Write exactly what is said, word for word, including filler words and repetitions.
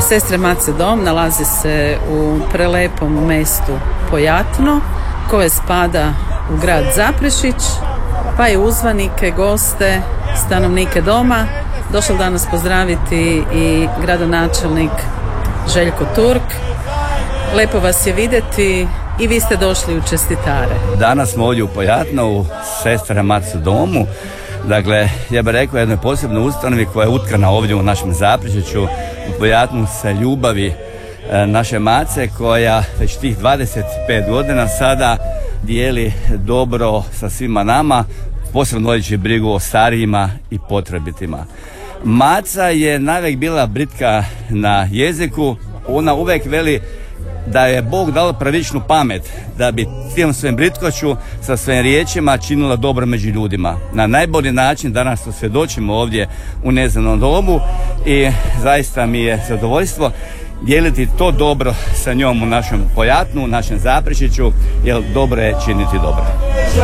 Sestre Mace dom nalazi se u prelepom mestu Pojatno, koje spada u grad Zaprešić, pa i uzvanike, goste, stanovnike doma došao danas pozdraviti i gradonačelnik Željko Turk. Lepo vas je vidjeti i vi ste došli u čestitare. Danas smo ovdje u Pojatno u Sestre Mace domu. Dakle, ja bih rekao jednoj posebnoj ustanovi koja je utkana ovdje u našem Zaprešiću, u Pojatnu sa ljubavi e, naše Mace, koja već tih dvadeset pet godina sada dijeli dobro sa svima nama, posebno vodeći brigu o starijima i potrebitima. Maca je navijek bila britka na jeziku, ona uvijek veli da je Bog dao pravičnu pamet da bi tim svojim britkoću sa svojim riječima činila dobro među ljudima. Na najbolji način danas to svjedočimo ovdje u njezinom domu i zaista mi je zadovoljstvo dijeliti to dobro sa njom u našem Pojatnu, u našem Zaprešiću, jer dobro je činiti dobro.